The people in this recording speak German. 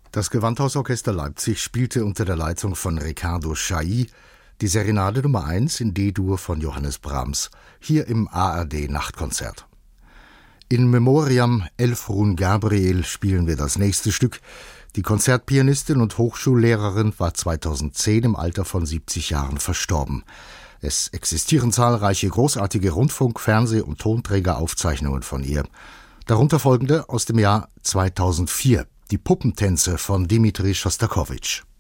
Das Gewandhausorchester Leipzig spielte unter der Leitung von Riccardo Chailly die Serenade Nummer 1 in D-Dur von Johannes Brahms, hier im ARD-Nachtkonzert. In Memoriam Elfrun Gabriel spielen wir das nächste Stück. Die Konzertpianistin und Hochschullehrerin war 2010 im Alter von 70 Jahren verstorben. Es existieren zahlreiche großartige Rundfunk-, Fernseh- und Tonträgeraufzeichnungen von ihr. Darunter folgende aus dem Jahr 2004, die Puppentänze von Dmitri Schostakowitsch.